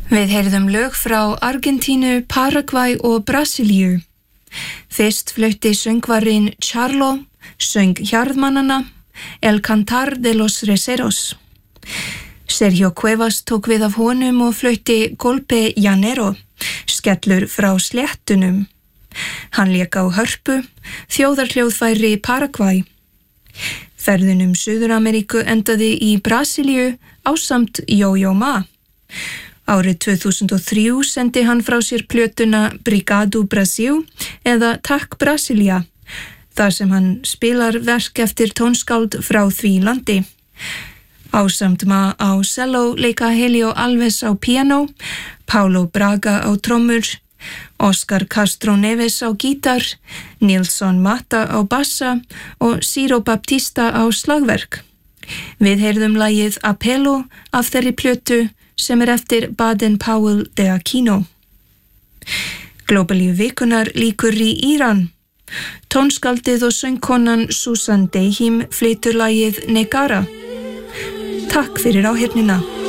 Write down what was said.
Við heyrðum lög frá Argentínu, Paraguay og Brasilíu. Fyrst flutti söngvarinn Charlo, söng Hjarðmannana, El Cantar de los Receros. Sergio Cuevas tók við af honum og flutti Golpe Llanero, skellur frá sléttunum. Hann lék á hörpu, þjóðarhljóðfæri Paraguay. Ferðin Suður-Ameríku endaði í Brasilíu ásamt Yo-Yo Ma. Árið 2003 sendi hann frá sér plötuna Brigado Brasil eða Takk Brasilia, þar sem hann spilar verk eftir tónskáld frá því landi. Ásamt Ma á cello leika Helio Alves á piano, Paulo Braga á trommur, Oscar Castro Neves á gítar, Nilson Mata á bassa og Ciro Baptista á slagverk. Við heyrðum lagið Apello af þeirri plötu sem eftir Baden-Powell de Aquino. Glóbalíu vikunar lýkur í Íran. Tónskáldið og söngkonan Susan Dehim flytur lagið Negara. Takk fyrir áheyrnina.